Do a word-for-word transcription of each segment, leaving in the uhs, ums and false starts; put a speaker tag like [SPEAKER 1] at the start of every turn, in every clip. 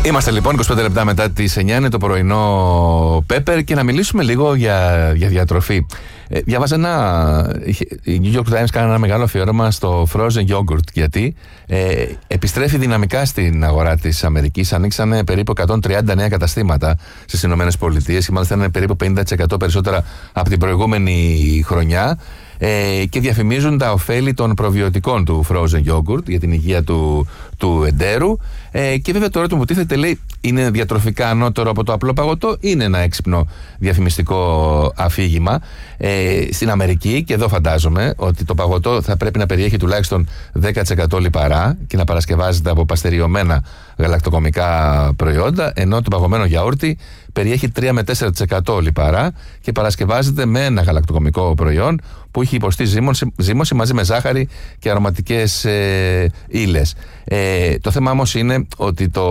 [SPEAKER 1] Είμαστε λοιπόν είκοσι πέντε λεπτά μετά τις εννιά, είναι το πρωινό Πέπερ, και να μιλήσουμε λίγο για, για διατροφή. Ε, διάβαζα ένα. Η New York Times κάνει ένα μεγάλο αφιέρωμα στο frozen yogurt. Γιατί ε, επιστρέφει δυναμικά στην αγορά της Αμερικής. Ανοίξανε περίπου εκατόν τριάντα νέα καταστήματα στις Ηνωμένες Πολιτείες, και μάλιστα είναι περίπου πενήντα τοις εκατό περισσότερα από την προηγούμενη χρονιά. Ε, και διαφημίζουν τα ωφέλη των προβιωτικών του frozen yogurt για την υγεία του, του εντέρου. Ε, και βέβαια το ερώτημα που τίθεται, λέει, είναι διατροφικά ανώτερο από το απλό παγωτό? Είναι ένα έξυπνο διαφημιστικό αφήγημα. Ε, στην Αμερική, και εδώ φαντάζομαι ότι το παγωτό θα πρέπει να περιέχει τουλάχιστον δέκα τοις εκατό λιπαρά και να παρασκευάζεται από παστεριωμένα γαλακτοκομικά προϊόντα, ενώ το παγωμένο γιαούρτι περιέχει τρία με τέσσερα τοις εκατό λιπαρά και παρασκευάζεται με ένα γαλακτοκομικό προϊόν που έχει υποστεί ζύμωση, ζύμωση μαζί με ζάχαρη και αρωματικές ε, ύλες. Ε, το θέμα όμως είναι ότι το,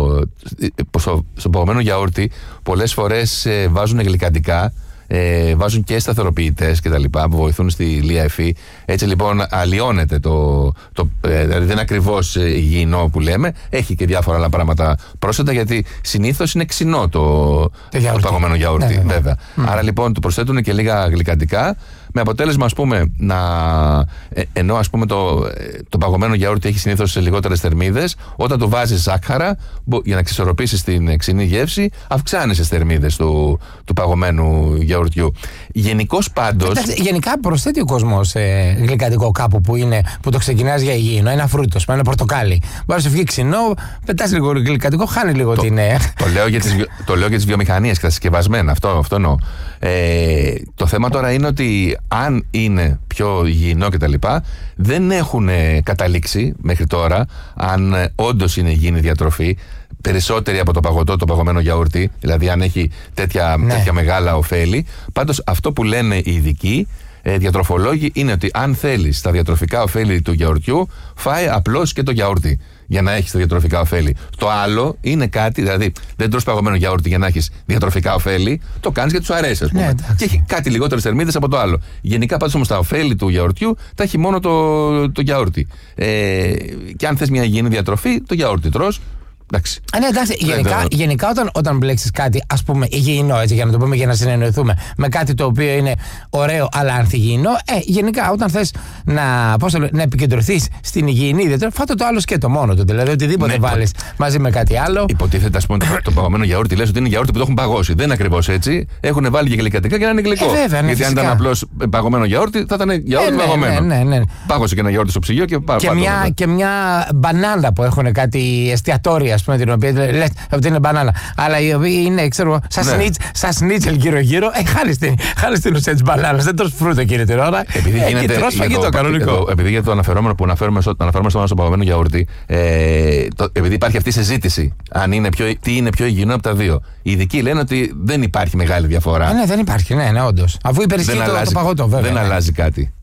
[SPEAKER 1] στο, στο παγωμένο γιαούρτι πολλές φορές ε, βάζουν γλυκαντικά, Ε, βάζουν και σταθεροποιητές και τα λοιπά που βοηθούν στη λία εφή. Έτσι λοιπόν αλλοιώνεται το, το ε, δηλαδή δεν είναι ακριβώς υγιεινό που λέμε. Έχει και διάφορα άλλα πράγματα πρόσθετα, γιατί συνήθως είναι ξινό το, το, το παγωμένο γιαούρτι, ναι, βέβαια, βέβαια. Mm. Άρα λοιπόν του προσθέτουν και λίγα γλυκαντικά, με αποτέλεσμα, ας πούμε, να, ε, ενώ ας πούμε το, το παγωμένο γιαούρτι έχει συνήθως λιγότερες θερμίδες, όταν το βάζεις ζάχαρα για να εξισορροπήσεις την ξινή γεύση, αυξάνεις τις θερμίδες του, του παγωμένου γιαουρτιού. Γενικώς πάντως.
[SPEAKER 2] Εντάξει, γενικά προσθέτει ο κόσμος ε, γλυκαντικό κάπου που, είναι, που το ξεκινάς για υγιεινό. Ένα φρούτος, ένα πορτοκάλι. Μπορεί να σου βγει ξινό, πετάς λίγο γλυκαντικό, χάνει λίγο
[SPEAKER 1] το,
[SPEAKER 2] την. Ε.
[SPEAKER 1] Το λέω για τις, το λέω για τις βιομηχανίες και τα συσκευασμένα. Αυτό, αυτό εννοώ. Ε, το θέμα τώρα είναι ότι αν είναι πιο υγιεινό κτλ., δεν έχουν καταλήξει μέχρι τώρα αν όντως είναι υγιεινή διατροφή. Περισσότερη από το παγωτό, το παγωμένο γιαούρτι, δηλαδή αν έχει τέτοια, ναι. τέτοια μεγάλα ωφέλη. Πάντως αυτό που λένε οι ειδικοί ε, διατροφολόγοι είναι ότι αν θέλεις τα διατροφικά ωφέλη του γιαουρτιού, φάε απλώς και το γιαούρτι για να έχεις τα διατροφικά ωφέλη. Το άλλο είναι κάτι, δηλαδή δεν τρως παγωμένο γιαούρτι για να έχεις διατροφικά ωφέλη, το κάνεις γιατί σου αρέσει, ας πούμε. Ναι, και έχει κάτι λιγότερες θερμίδες από το άλλο. Γενικά πάντως όμως τα ωφέλη του γιαουρτιού τα έχει μόνο το, το γιαούρτι. Ε, και αν θες μια υγιεινή διατροφή, το γιαούρτι τρως. Εντάξει.
[SPEAKER 2] Α, ναι, εντάξει. Γενικά, γενικά όταν, όταν μπλέξεις κάτι, ας πούμε, υγιεινό, έτσι, για να το πούμε, για να συνεννοηθούμε, με κάτι το οποίο είναι ωραίο αλλά ανθυγιεινό, ε, γενικά όταν θες να, πώς το λέω, να επικεντρωθείς στην υγιεινή ιδιαίτερα, φάτε το άλλο σκέτο μόνο του. Δηλαδή, οτιδήποτε ναι, βάλεις πο... μαζί με κάτι άλλο.
[SPEAKER 1] Υποτίθεται, ας πούμε, το, το παγωμένο γιαούρτι, λες ότι είναι γιαούρτι που το έχουν παγώσει. Δεν είναι ακριβώς έτσι. Έχουν βάλει και γλυκαντικά για να είναι γλυκό.
[SPEAKER 2] Ε, βέβαια, ναι,
[SPEAKER 1] γιατί
[SPEAKER 2] φυσικά.
[SPEAKER 1] αν ήταν απλώς παγωμένο γιαούρτι, θα ήταν γιαούρτι ε, ναι, παγωμένο. Ναι, ναι, ναι. Πάγωσε και ένα γιαούρτι στο ψυγείο και πάει.
[SPEAKER 2] Και, μια, και μια μπανάνα που έχουν κάτι εστιατόρια, ας πούμε, την οποία λες ότι είναι μπανάνα. Αλλά οι οποίοι είναι, ξέρω, σαν ναι. σνίτς, σαν σνίτσελ γύρω-γύρω, ε, χάρη στην, στην ουσία της μπανάνας. Δεν τρως φρούτο εκείνη την ώρα.
[SPEAKER 1] Επειδή
[SPEAKER 2] ε,
[SPEAKER 1] γίνεται.
[SPEAKER 2] Τρως φαγητό
[SPEAKER 1] το,
[SPEAKER 2] κανονικό.
[SPEAKER 1] Εδώ, επειδή για το αναφερόμενο που αναφέρομαι στο, αναφέρομαι στο, στο παγωμένο γιαούρτι, ε, το, επειδή υπάρχει αυτή η συζήτηση, αν είναι πιο, τι είναι πιο υγιεινό από τα δύο. Οι ειδικοί λένε ότι δεν υπάρχει μεγάλη διαφορά.
[SPEAKER 2] Ε, ναι, δεν υπάρχει, ναι, ναι, όντως. Αφού υπερισχύει το, το παγωτό, βέβαια.
[SPEAKER 1] Δεν
[SPEAKER 2] ναι.
[SPEAKER 1] αλλάζει κάτι.